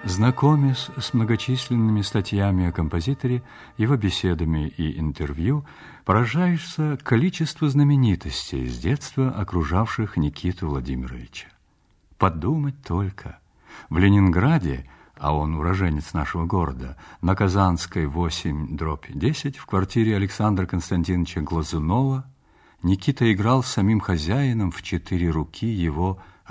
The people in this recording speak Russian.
Знакомясь с многочисленными статьями о композиторе, его беседами и интервью, поражаешься количеству знаменитостей с детства окружавших Никиту Владимировича. Подумать только, в Ленинграде, а он уроженец нашего города, на Казанской 8/10 в квартире Александра Константиновича Глазунова, Никита играл с самим хозяином в 4 руки его